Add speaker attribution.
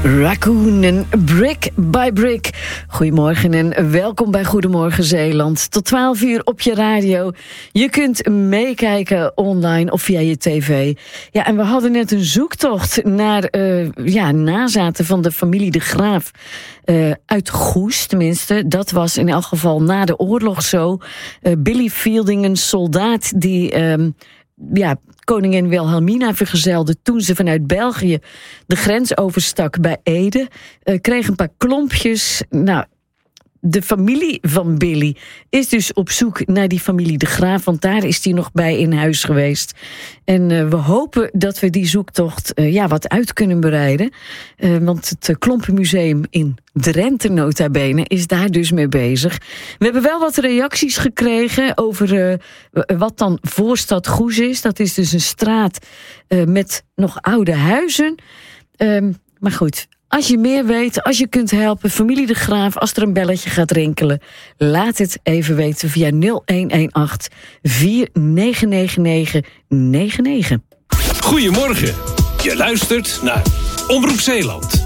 Speaker 1: Raccoon en Brick by Brick. Goedemorgen en welkom bij Goedemorgen Zeeland. Tot 12 uur op je radio. Je kunt meekijken online of via je tv. Ja, en we hadden net een zoektocht naar nazaten van de familie De Graaf. Uit Goes, tenminste. Dat was in elk geval na de oorlog zo. Billy Fielding, een soldaat die koningin Wilhelmina vergezelde toen ze vanuit België de grens overstak bij Ede. Kreeg een paar klompjes. Nou, de familie van Billy is dus op zoek naar die familie De Graaf, want daar is hij nog bij in huis geweest. En we hopen dat we die zoektocht wat uit kunnen bereiden. Want het Klompenmuseum in Drenthe, nota bene, is daar dus mee bezig. We hebben wel wat reacties gekregen over wat dan Voorstad Goes is. Dat is dus een straat met nog oude huizen. Maar goed, als je meer weet, als je kunt helpen, familie De Graaf, als er een belletje gaat rinkelen, laat het even weten via 0118 4999 99.
Speaker 2: Goedemorgen, je luistert naar Omroep Zeeland.